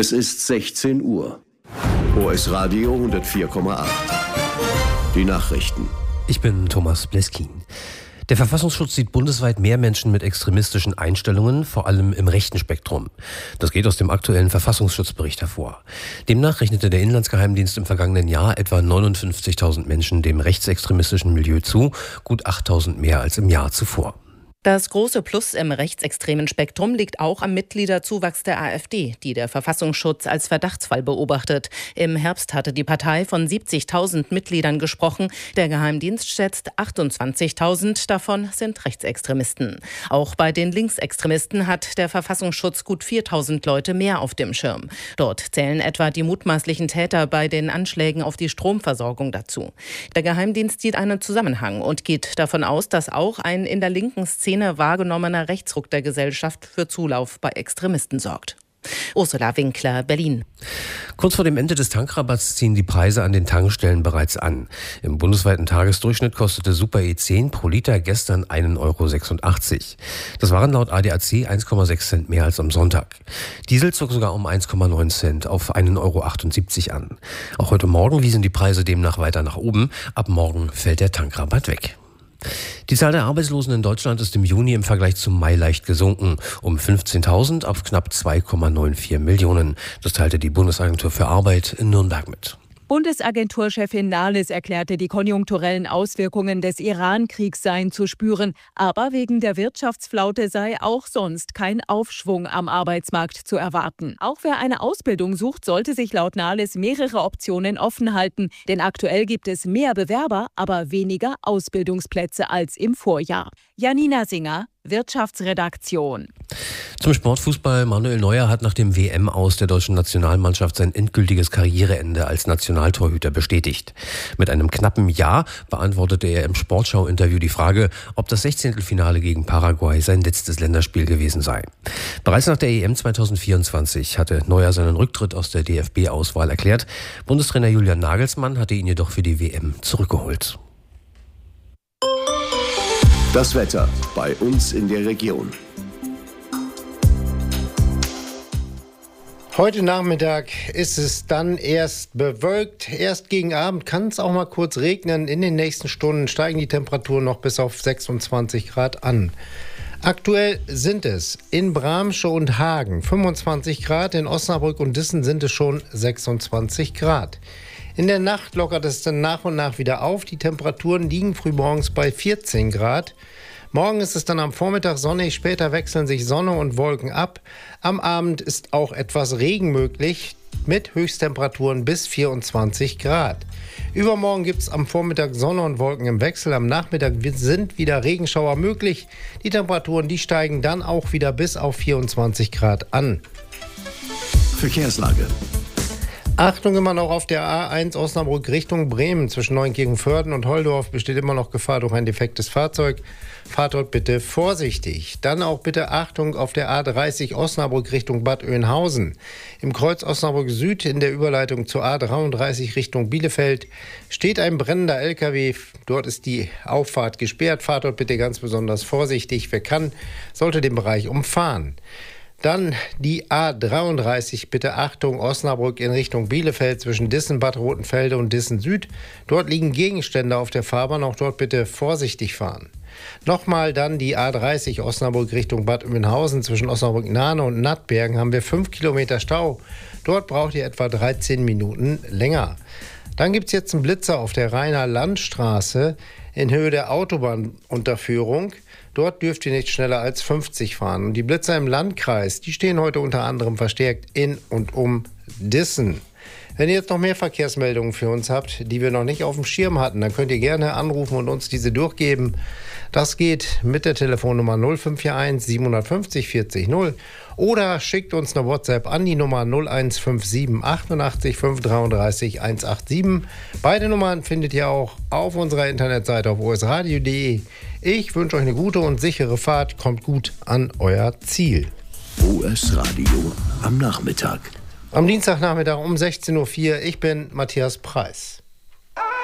Es ist 16 Uhr. OS Radio 104,8. Die Nachrichten. Ich bin Thomas Bleskin. Der Verfassungsschutz sieht bundesweit mehr Menschen mit extremistischen Einstellungen, vor allem im rechten Spektrum. Das geht aus dem aktuellen Verfassungsschutzbericht hervor. Demnach rechnete der Inlandsgeheimdienst im vergangenen Jahr etwa 59.000 Menschen dem rechtsextremistischen Milieu zu, gut 8.000 mehr als im Jahr zuvor. Das große Plus im rechtsextremen Spektrum liegt auch am Mitgliederzuwachs der AfD, die der Verfassungsschutz als Verdachtsfall beobachtet. Im Herbst hatte die Partei von 70.000 Mitgliedern gesprochen. Der Geheimdienst schätzt 28.000 davon sind Rechtsextremisten. Auch bei den Linksextremisten hat der Verfassungsschutz gut 4.000 Leute mehr auf dem Schirm. Dort zählen etwa die mutmaßlichen Täter bei den Anschlägen auf die Stromversorgung dazu. Der Geheimdienst sieht einen Zusammenhang und geht davon aus, dass auch ein in der linken Szene wahrgenommener Rechtsruck der Gesellschaft für Zulauf bei Extremisten sorgt. Ursula Winkler, Berlin. Kurz vor dem Ende des Tankrabatts ziehen die Preise an den Tankstellen bereits an. Im bundesweiten Tagesdurchschnitt kostete Super E10 pro Liter gestern 1,86 €. Das waren laut ADAC 1,6 Cent mehr als am Sonntag. Diesel zog sogar um 1,9 Cent auf 1,78 € an. Auch heute Morgen wiesen die Preise demnach weiter nach oben. Ab morgen fällt der Tankrabatt weg. Die Zahl der Arbeitslosen in Deutschland ist im Juni im Vergleich zum Mai leicht gesunken, um 15.000 auf knapp 2,94 Millionen. Das teilte die Bundesagentur für Arbeit in Nürnberg mit. Bundesagenturchefin Nahles erklärte, die konjunkturellen Auswirkungen des Iran-Kriegs seien zu spüren. Aber wegen der Wirtschaftsflaute sei auch sonst kein Aufschwung am Arbeitsmarkt zu erwarten. Auch wer eine Ausbildung sucht, sollte sich laut Nahles mehrere Optionen offen halten. Denn aktuell gibt es mehr Bewerber, aber weniger Ausbildungsplätze als im Vorjahr. Janina Singer, Wirtschaftsredaktion. Zum Sportfußball. Manuel Neuer hat nach dem WM-Aus der deutschen Nationalmannschaft sein endgültiges Karriereende als Nationaltorhüter bestätigt. Mit einem knappen Ja beantwortete er im Sportschau-Interview die Frage, ob das 16. gegen Paraguay sein letztes Länderspiel gewesen sei. Bereits nach der EM 2024 hatte Neuer seinen Rücktritt aus der DFB-Auswahl erklärt. Bundestrainer Julian Nagelsmann hatte ihn jedoch für die WM zurückgeholt. Das Wetter bei uns in der Region. Heute Nachmittag ist es dann erst bewölkt. Erst gegen Abend kann es auch mal kurz regnen. In den nächsten Stunden steigen die Temperaturen noch bis auf 26 Grad an. Aktuell sind es in Bramsche und Hagen 25 Grad, in Osnabrück und Dissen sind es schon 26 Grad. In der Nacht lockert es dann nach und nach wieder auf. Die Temperaturen liegen frühmorgens bei 14 Grad. Morgen ist es dann am Vormittag sonnig, später wechseln sich Sonne und Wolken ab. Am Abend ist auch etwas Regen möglich mit Höchsttemperaturen bis 24 Grad. Übermorgen gibt es am Vormittag Sonne und Wolken im Wechsel. Am Nachmittag sind wieder Regenschauer möglich. Die Temperaturen, die steigen dann auch wieder bis auf 24 Grad an. Verkehrslage. Achtung, immer noch auf der A1 Osnabrück Richtung Bremen. Zwischen Neunkirchen-Vörden und Holdorf besteht immer noch Gefahr durch ein defektes Fahrzeug. Fahrt dort bitte vorsichtig. Dann auch bitte Achtung auf der A30 Osnabrück Richtung Bad Oeynhausen. Im Kreuz Osnabrück Süd in der Überleitung zur A33 Richtung Bielefeld steht ein brennender LKW. Dort ist die Auffahrt gesperrt. Fahrt dort bitte ganz besonders vorsichtig. Wer kann, sollte den Bereich umfahren. Dann die A33, bitte Achtung, Osnabrück in Richtung Bielefeld zwischen Dissen, Bad Rotenfelde und Dissen Süd. Dort liegen Gegenstände auf der Fahrbahn, auch dort bitte vorsichtig fahren. Nochmal dann die A30 Osnabrück Richtung Bad Oeynhausen zwischen Osnabrück-Nahne und Nattbergen haben wir 5 Kilometer Stau. Dort braucht ihr etwa 13 Minuten länger. Dann gibt es jetzt einen Blitzer auf der Rheiner Landstraße in Höhe der Autobahnunterführung. Dort dürft ihr nicht schneller als 50 fahren. Und die Blitzer im Landkreis, die stehen heute unter anderem verstärkt in und um Dissen. Wenn ihr jetzt noch mehr Verkehrsmeldungen für uns habt, die wir noch nicht auf dem Schirm hatten, dann könnt ihr gerne anrufen und uns diese durchgeben. Das geht mit der Telefonnummer 0541 750 40 0 oder schickt uns eine WhatsApp an die Nummer 0157 88 533 187. Beide Nummern findet ihr auch auf unserer Internetseite auf osradio.de. Ich wünsche euch eine gute und sichere Fahrt. Kommt gut an euer Ziel. OS Radio am Nachmittag. Am Dienstagnachmittag um 16:04 Uhr. Ich bin Matthias Preis.